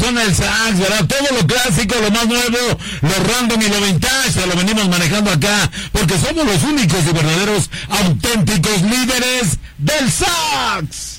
con el sax, ¿verdad? Todo lo clásico, lo más nuevo, lo random y lo vintage, lo venimos manejando acá, porque somos los únicos y verdaderos auténticos líderes del sax.